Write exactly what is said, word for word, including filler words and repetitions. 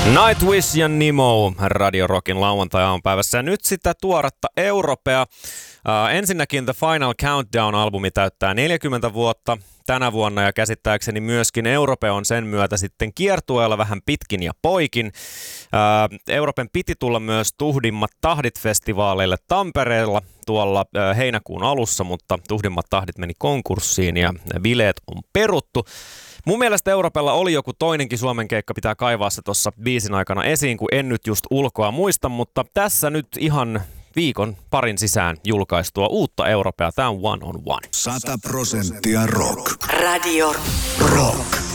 Nightwish ja Nemo Radio Rockin lauantai-aamupäivässä. Ja nyt sitä tuoretta Europea. Uh, ensinnäkin The Final Countdown-albumi täyttää neljäkymmentä vuotta tänä vuonna ja käsittääkseni myöskin Europe on sen myötä sitten kiertueella vähän pitkin ja poikin. Uh, Europen piti tulla myös Tuhdimmat tahdit-festivaaleille Tampereella tuolla uh, heinäkuun alussa, mutta Tuhdimmat tahdit meni konkurssiin ja bileet on peruttu. Mun mielestä Europella oli joku toinenkin Suomen keikka, pitää kaivaa se tuossa biisin aikana esiin, kun en nyt just ulkoa muista, mutta tässä nyt ihan viikon parin sisään julkaistua uutta Europea. Tämä on One on One. Sata prosenttia rock. Radio Rock.